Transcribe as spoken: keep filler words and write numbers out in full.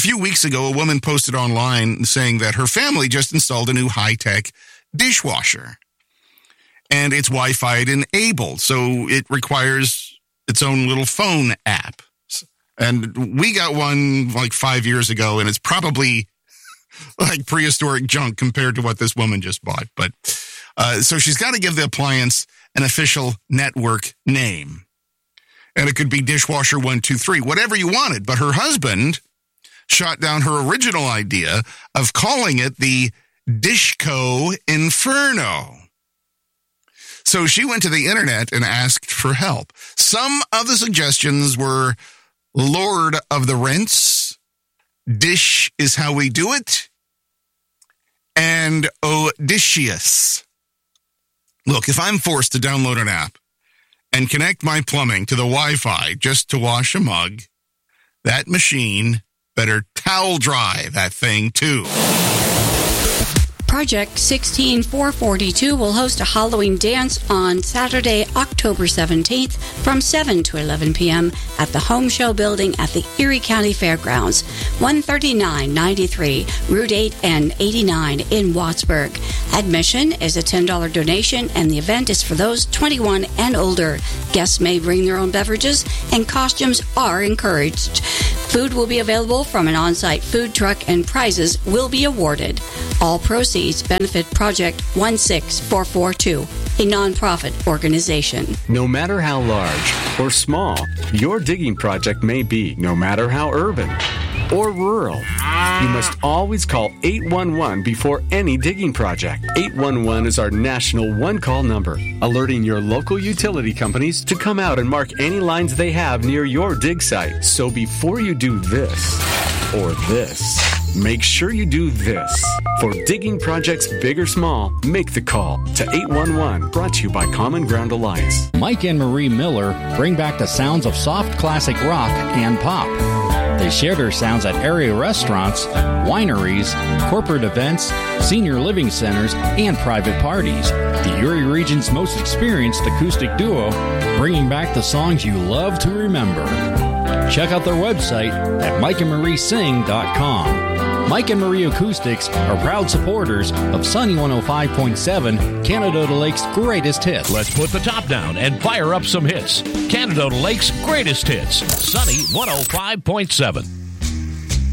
few weeks ago, a woman posted online saying that her family just installed a new high-tech dishwasher. And it's Wi-Fi enabled, so it requires its own little phone app. And we got one like five years ago, and it's probably like prehistoric junk compared to what this woman just bought. But uh, so she's got to give the appliance an official network name. And it could be Dishwasher one two three, whatever you wanted. But her husband shot down her original idea of calling it the Dishco Inferno. So she went to the internet and asked for help. Some of the suggestions were Lord of the Rents, Dish is How We Do It, and Odysseus. Look, if I'm forced to download an app and connect my plumbing to the Wi-Fi just to wash a mug, that machine better towel dry that thing too. Project sixteen four forty-two will host a Halloween dance on Saturday, October seventeenth from seven to eleven p.m. at the Home Show Building at the Erie County Fairgrounds, one thirty-nine ninety-three Route eight and eighty-nine in Wattsburg. Admission is a ten dollars donation, and the event is for those twenty-one and older. Guests may bring their own beverages, and costumes are encouraged. Food will be available from an on-site food truck, and prizes will be awarded. All proceeds benefit Project one six four four two, a nonprofit organization. No matter how large or small your digging project may be, no matter how urban or rural, you must always call eight one one before any digging project. eight one one is our national one-call number, alerting your local utility companies to come out and mark any lines they have near your dig site. So before you do this or this, make sure you do this. For digging projects big or small, make the call to eight one one, brought to you by Common Ground Alliance. Mike and Marie Miller bring back the sounds of soft classic rock and pop. They share their sounds at area restaurants, wineries, corporate events, senior living centers, and private parties. The Erie region's most experienced acoustic duo, bringing back the songs you love to remember. Check out their website at mike and marie sing dot com. Mike and Marie Acoustics are proud supporters of Sunny one oh five point seven, Canada Lake's greatest hits. Let's put the top down and fire up some hits. Canada Lake's greatest hits, Sunny one oh five point seven.